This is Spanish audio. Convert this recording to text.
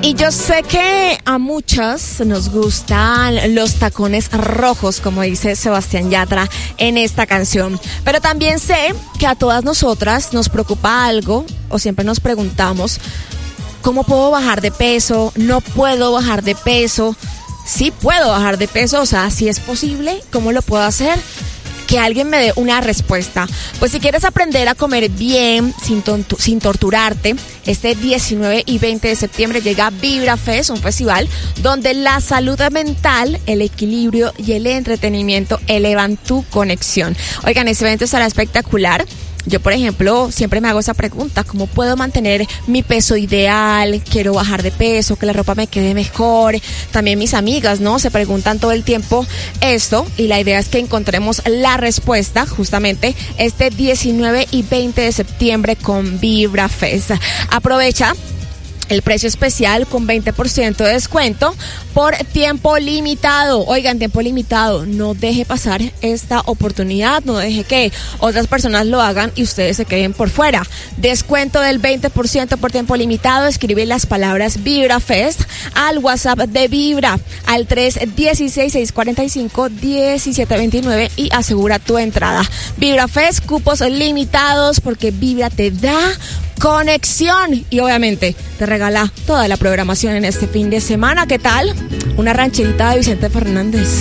Y yo sé que a muchas nos gustan los tacones rojos, como dice Sebastián Yatra en esta canción. Pero también sé que a todas nosotras nos preocupa algo, o siempre nos preguntamos, ¿cómo puedo bajar de peso? ¿No puedo bajar de peso? Sí puedo bajar de peso, o sea, si es posible, ¿cómo lo puedo hacer? Que alguien me dé una respuesta. Pues si quieres aprender a comer bien, sin torturarte, este 19 y 20 de septiembre llega Vibra Fest, un festival donde la salud mental, el equilibrio y el entretenimiento elevan tu conexión. Oigan, este evento estará espectacular. Yo, por ejemplo, siempre me hago esa pregunta: ¿cómo puedo mantener mi peso ideal? Quiero bajar de peso, que la ropa me quede mejor. También mis amigas, ¿no? Se preguntan todo el tiempo esto, y la idea es que encontremos la respuesta justamente este 19 y 20 de septiembre con Vibra Fest. Aprovecha el precio especial con 20% de descuento por tiempo limitado. Oigan, tiempo limitado. No deje pasar esta oportunidad. No deje que otras personas lo hagan y ustedes se queden por fuera. Descuento del 20% por tiempo limitado. Escribe las palabras Vibra Fest al WhatsApp de Vibra al 316-645-1729 y asegura tu entrada. Vibra Fest, cupos limitados, porque Vibra te da conexión y obviamente te regala toda la programación en este fin de semana. ¿Qué tal? Una rancherita de Vicente Fernández.